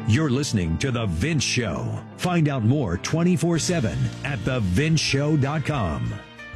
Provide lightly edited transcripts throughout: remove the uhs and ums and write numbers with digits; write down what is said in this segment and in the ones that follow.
You're listening to The Vince Show. Find out more 24/7 at thevinceshow.com.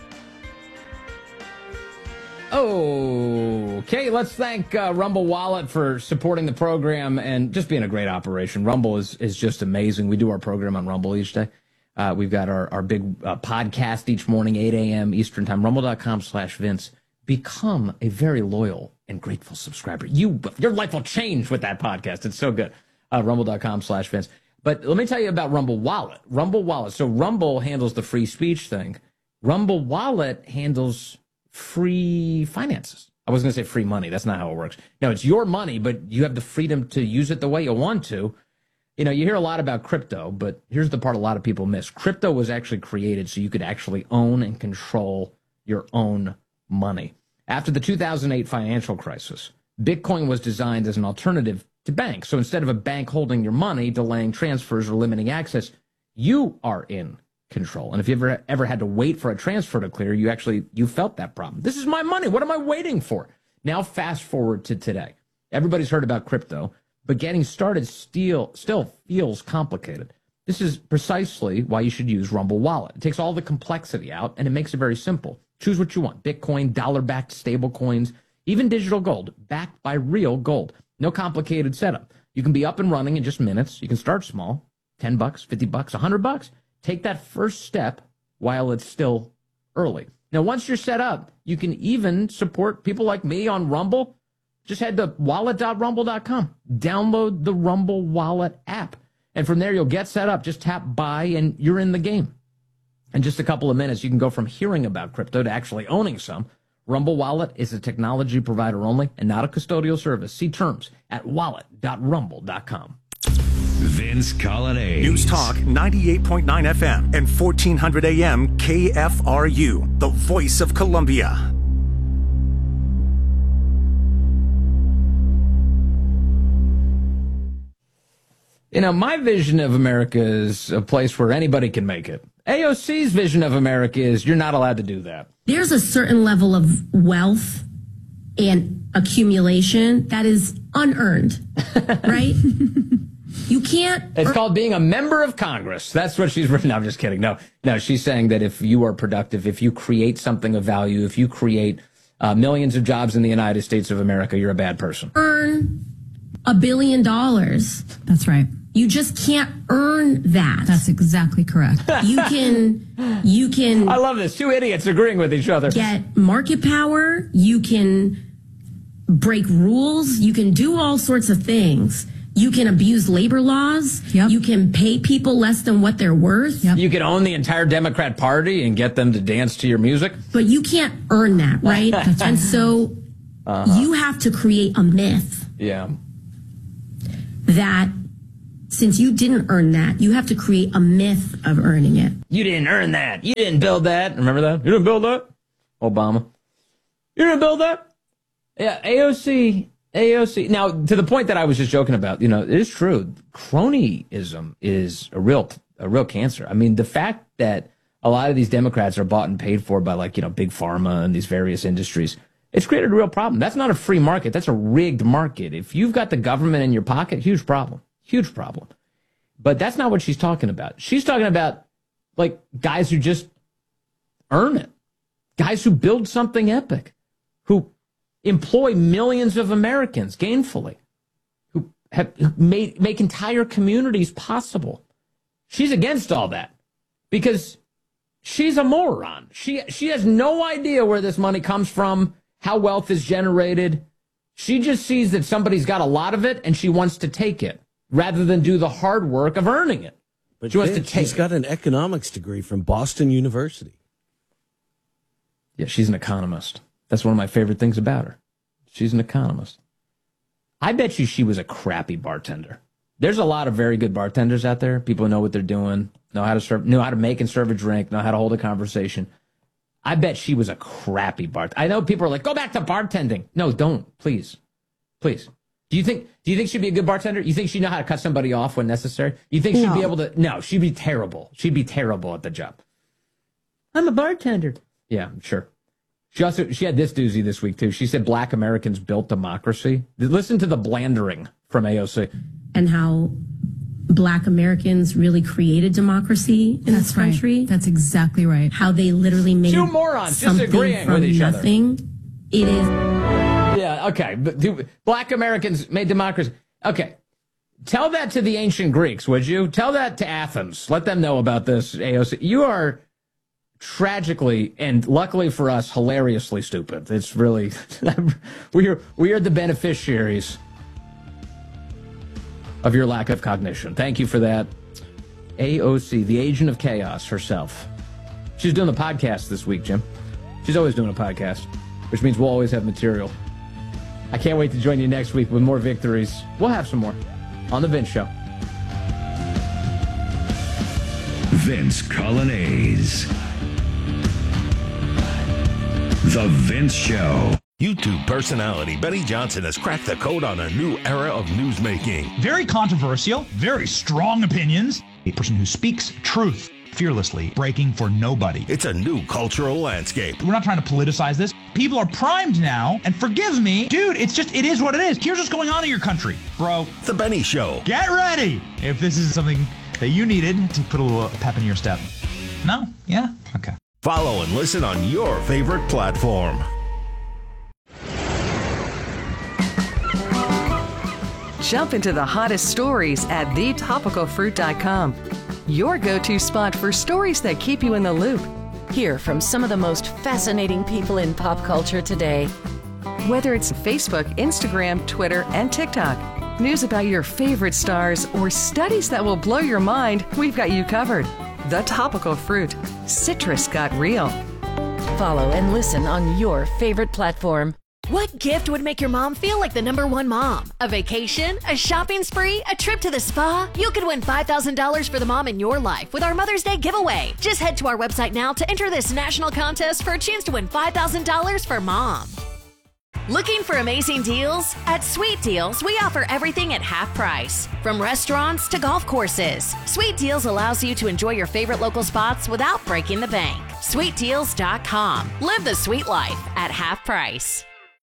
Okay, let's thank Rumble Wallet for supporting the program and just being a great operation. Rumble is just amazing. We do our program on Rumble each day. We've got our big podcast each morning, 8 a.m. Eastern Time, rumble.com/Vince. Become a very loyal and grateful subscriber. Your life will change with that podcast. It's so good. Rumble.com/Vince. But let me tell you about Rumble Wallet. Rumble Wallet. So Rumble handles the free speech thing. Rumble Wallet handles free finances. I was going to say free money. That's not how it works. No, it's your money, but you have the freedom to use it the way you want to. You know, you hear a lot about crypto, but here's the part a lot of people miss. Crypto was actually created so you could actually own and control your own money. After the 2008 financial crisis, Bitcoin was designed as an alternative to banks. So instead of a bank holding your money, delaying transfers, or limiting access, you are in control. And if you ever had to wait for a transfer to clear, you felt that problem. This is my money. What am I waiting for? Now fast forward to today. Everybody's heard about crypto, but getting started still feels complicated. This is precisely why you should use Rumble Wallet. It takes all the complexity out, and it makes it very simple. Choose what you want. Bitcoin, dollar-backed stable coins, even digital gold, backed by real gold. No complicated setup. You can be up and running in just minutes. You can start small, $10, $50, $100. Take that first step while it's still early. Now, once you're set up, you can even support people like me on Rumble. Just head to wallet.rumble.com. Download the Rumble Wallet app. And from there, you'll get set up. Just tap buy, and you're in the game. In just a couple of minutes, you can go from hearing about crypto to actually owning some. Rumble Wallet is a technology provider only and not a custodial service. See terms at wallet.rumble.com. Vince Colonnade. News Talk 98.9 FM and 1400 AM KFRU, the voice of Columbia. You know, my vision of America is a place where anybody can make it. AOC's vision of America is you're not allowed to do that. There's a certain level of wealth and accumulation that is unearned, right? You can't. It's called being a member of Congress. That's what she's written. No, I'm just kidding. No, she's saying that if you are productive, if you create something of value, if you create millions of jobs in the United States of America, you're a bad person. Earn $1 billion. That's right. You just can't earn that. That's exactly correct. You can. I love this. Two idiots agreeing with each other. Get market power. You can break rules. You can do all sorts of things. You can abuse labor laws. Yep. You can pay people less than what they're worth. Yep. You can own the entire Democrat Party and get them to dance to your music. But you can't earn that, right? And so you have to create a myth. Yeah. That since you didn't earn that, you have to create a myth of earning it. You didn't earn that. You didn't build that. Remember that? You didn't build that? Obama. You didn't build that? Yeah, AOC. Now, to the point that I was just joking about, it is true. Cronyism is a real cancer. I mean, the fact that a lot of these Democrats are bought and paid for by big pharma and these various industries, it's created a real problem. That's not a free market. That's a rigged market. If you've got the government in your pocket, huge problem. Huge problem. But that's not what she's talking about. She's talking about guys who just earn it. Guys who build something epic. Who employ millions of Americans gainfully. Who make entire communities possible. She's against all that. Because she's a moron. She has no idea where this money comes from, how wealth is generated. She just sees that somebody's got a lot of it and she wants to take it rather than do the hard work of earning it. But she wants to take she's got an economics degree from Boston University. Yeah, she's an economist. That's one of my favorite things about her. She's an economist. I bet you she was a crappy bartender. There's a lot of very good bartenders out there. People who know what they're doing, know how to make and serve a drink, know how to hold a conversation. I bet she was a crappy bartender. I know people are like, go back to bartending. No, don't. Please. Please. Do you think she'd be a good bartender? You think she'd know how to cut somebody off when necessary? You think she'd be able to? No, she'd be terrible. She'd be terrible at the job. I'm a bartender. Yeah, sure. She had this doozy this week, too. She said Black Americans built democracy. Listen to the blandering from AOC. And how Black Americans really created democracy in this country. Right. That's exactly right. How they literally made two morons something disagreeing from with each nothing. other. It is. Yeah, okay. But Black Americans made democracy. Okay. Tell that to the ancient Greeks, would you? Tell that to Athens. Let them know about this, AOC. You are tragically, and luckily for us, hilariously stupid. It's really, we are the beneficiaries of your lack of cognition. Thank you for that. AOC, the agent of chaos herself. She's doing the podcast this week, Jim. She's always doing a podcast, which means we'll always have material. I can't wait to join you next week with more victories. We'll have some more on The Vince Show. Vince Colonnese. The Vince Show. YouTube personality Benny Johnson has cracked the code on a new era of newsmaking. Very controversial, very strong opinions. A person who speaks truth fearlessly, breaking for nobody. It's a new cultural landscape. We're not trying to politicize this. People are primed now, and forgive me, dude, it is what it is. Here's what's going on in your country, bro. The Benny Show. Get ready if this is something that you needed to put a little pep in your step. No? Yeah? Okay. Follow and listen on your favorite platform. Jump into the hottest stories at thetopicalfruit.com. Your go-to spot for stories that keep you in the loop. Hear from some of the most fascinating people in pop culture today. Whether it's Facebook, Instagram, Twitter, and TikTok, news about your favorite stars, or studies that will blow your mind, we've got you covered. The Topical Fruit. Citrus got real. Follow and listen on your favorite platform. What gift would make your mom feel like the #1 mom? A vacation? A shopping spree? A trip to the spa? You could win $5,000 for the mom in your life with our Mother's Day giveaway. Just head to our website now to enter this national contest for a chance to win $5,000 for mom. Looking for amazing deals? At Sweet Deals, we offer everything at half price. From restaurants to golf courses, Sweet Deals allows you to enjoy your favorite local spots without breaking the bank. SweetDeals.com. Live the sweet life at half price.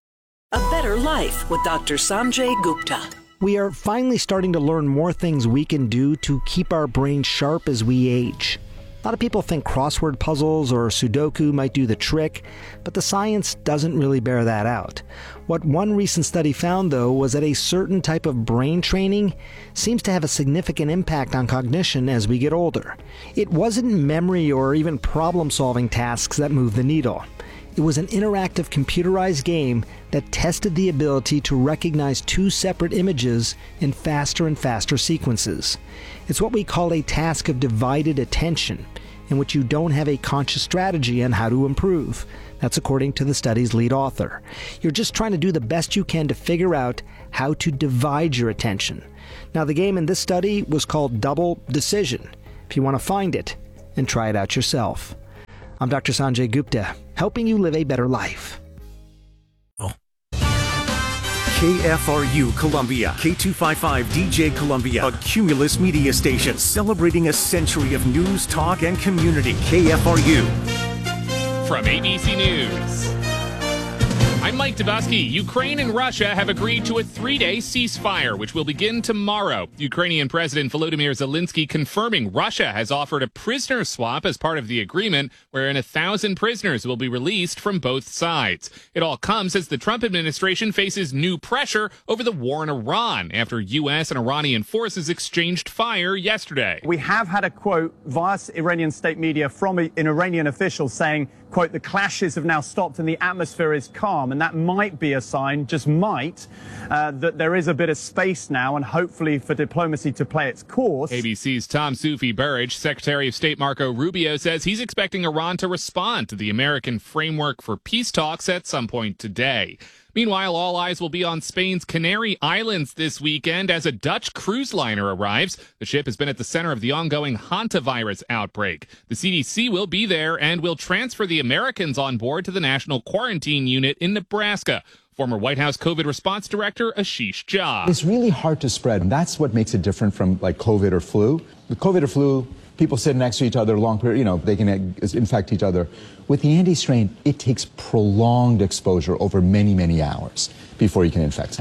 A Better Life with Dr. Sanjay Gupta. We are finally starting to learn more things we can do to keep our brains sharp as we age. A lot of people think crossword puzzles or Sudoku might do the trick, but the science doesn't really bear that out. What one recent study found, though, was that a certain type of brain training seems to have a significant impact on cognition as we get older. It wasn't memory or even problem-solving tasks that moved the needle. It was an interactive computerized game that tested the ability to recognize two separate images in faster and faster sequences. It's what we call a task of divided attention, in which you don't have a conscious strategy on how to improve. That's according to the study's lead author. You're just trying to do the best you can to figure out how to divide your attention. Now, the game in this study was called Double Decision. If you want to find it and try it out yourself. I'm Dr. Sanjay Gupta, helping you live a better life. KFRU Columbia, K255 DJ Columbia, a Cumulus media station celebrating a century of news, talk, and community. KFRU. From ABC News, I'm Mike Dubosky. Ukraine and Russia have agreed to a 3-day ceasefire, which will begin tomorrow. Ukrainian President Volodymyr Zelensky confirming Russia has offered a prisoner swap as part of the agreement, wherein 1,000 prisoners will be released from both sides. It all comes as the Trump administration faces new pressure over the war in Iran after U.S. and Iranian forces exchanged fire yesterday. We have had a quote via Iranian state media from an Iranian official saying, quote, the clashes have now stopped and the atmosphere is calm. And that might be a sign, just might, that there is a bit of space now and hopefully for diplomacy to play its course. ABC's Tom Soufi Burrage, Secretary of State Marco Rubio, says he's expecting Iran to respond to the American framework for peace talks at some point today. Meanwhile, all eyes will be on Spain's Canary Islands this weekend as a Dutch cruise liner arrives. The ship has been at the center of the ongoing hantavirus outbreak. The CDC will be there and will transfer the Americans on board to the National Quarantine Unit in Nebraska. Former White House COVID response director Ashish Jha. It's really hard to spread, and that's what makes it different from like COVID or flu. With COVID or flu, people sit next to each other a long period, they can infect each other. With the Andes strain, it takes prolonged exposure over many, many hours before you can infect somebody.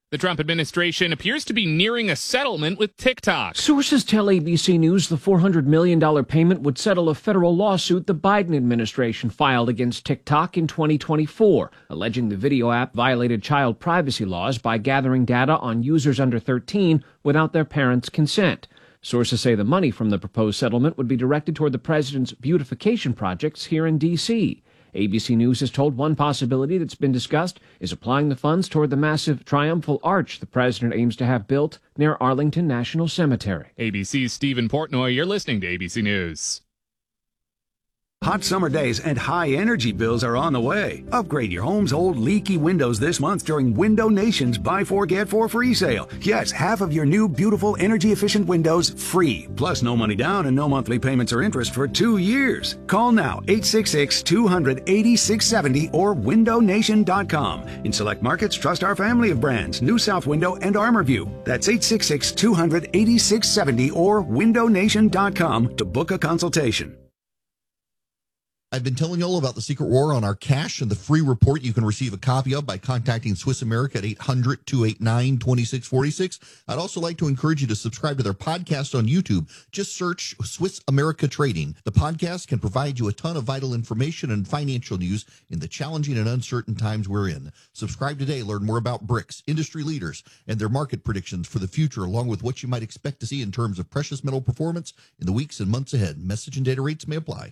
The Trump administration appears to be nearing a settlement with TikTok. Sources tell ABC News the $400 million payment would settle a federal lawsuit the Biden administration filed against TikTok in 2024, alleging the video app violated child privacy laws by gathering data on users under 13 without their parents' consent. Sources say the money from the proposed settlement would be directed toward the president's beautification projects here in D.C. ABC News has told one possibility that's been discussed is applying the funds toward the massive triumphal arch the president aims to have built near Arlington National Cemetery. ABC's Stephen Portnoy, you're listening to ABC News. Hot summer days and high energy bills are on the way. Upgrade your home's old leaky windows this month during Window Nation's Buy 4 Get 4 free sale. Yes, half of your new beautiful energy efficient windows free. Plus no money down and no monthly payments or interest for 2 years. Call now 866-200-8670 or windownation.com. In select markets, trust our family of brands, New South Window and ArmorView. That's 866-200-8670 or windownation.com to book a consultation. I've been telling you all about the Secret War on our cash and the free report you can receive a copy of by contacting Swiss America at 800-289-2646. I'd also like to encourage you to subscribe to their podcast on YouTube. Just search Swiss America Trading. The podcast can provide you a ton of vital information and financial news in the challenging and uncertain times we're in. Subscribe today. Learn more about BRICS, industry leaders, and their market predictions for the future, along with what you might expect to see in terms of precious metal performance in the weeks and months ahead. Message and data rates may apply.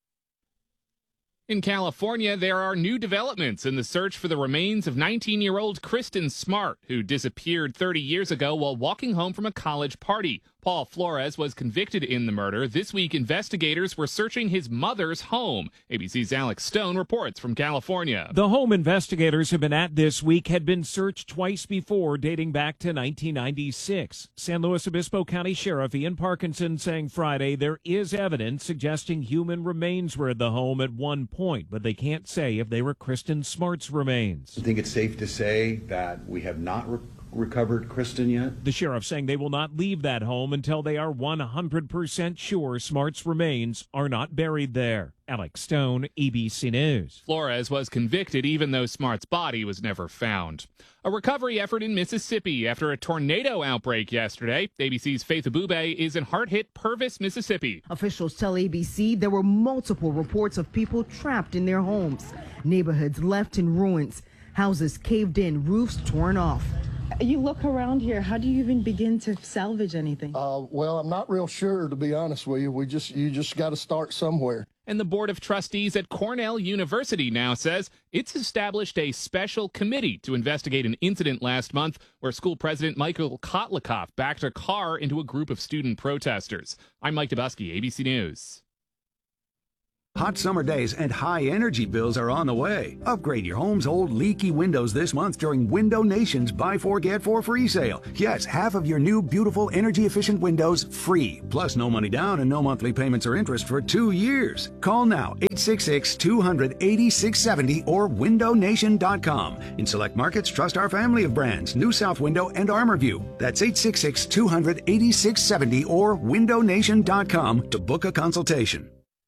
In California, there are new developments in the search for the remains of 19-year-old Kristen Smart, who disappeared 30 years ago while walking home from a college party. Paul Flores was convicted in the murder. This week, investigators were searching his mother's home. ABC's Alex Stone reports from California. The home investigators have been at this week had been searched twice before, dating back to 1996. San Luis Obispo County Sheriff Ian Parkinson saying Friday there is evidence suggesting human remains were at the home at one point, but they can't say if they were Kristen Smart's remains. I think it's safe to say that we have not recovered Kristen yet. The sheriff saying they will not leave that home until they are 100% sure Smart's remains are not buried there. Alex Stone, ABC News. Flores was convicted even though Smart's body was never found. A recovery effort in Mississippi after a tornado outbreak yesterday. ABC's Faith Abube is in hard-hit Purvis, Mississippi. Officials tell ABC there were multiple reports of people trapped in their homes. Neighborhoods left in ruins. Houses caved in, roofs torn off. You look around here, how do you even begin to salvage anything? Well, I'm not real sure, to be honest with you. You just got to start somewhere. And the Board of Trustees at Cornell University now says it's established a special committee to investigate an incident last month where school president Michael Kotlikoff backed a car into a group of student protesters. I'm Mike Dubusky, ABC News. Hot summer days and high energy bills are on the way. Upgrade your home's old leaky windows this month during Window Nation's Buy 4 Get 4 free sale. Yes, half of your new beautiful energy efficient windows free. Plus no money down and no monthly payments or interest for 2 years. Call now 866-200-8670 or windownation.com. In select markets, trust our family of brands, New South Window and ArmorView. That's 866-200-8670 or windownation.com to book a consultation.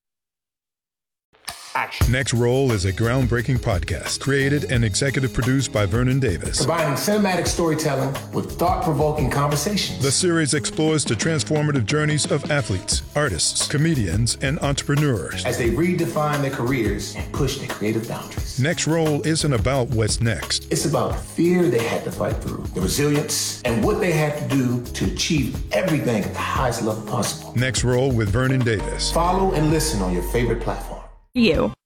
Next Roll is a groundbreaking podcast created and executive produced by Vernon Davis. Combining cinematic storytelling with thought-provoking conversations. The series explores the transformative journeys of athletes, artists, comedians, and entrepreneurs as they redefine their careers and push their creative boundaries. Next Roll isn't about what's next. It's about the fear they had to fight through, the resilience, and what they had to do to achieve everything at the highest level possible. Next Roll with Vernon Davis. Follow and listen on your favorite platform. You.